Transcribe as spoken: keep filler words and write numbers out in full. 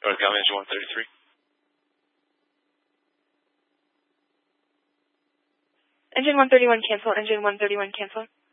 Northbound engine one thirty-three. Engine one thirty-one cancel, engine one thirty-one cancel.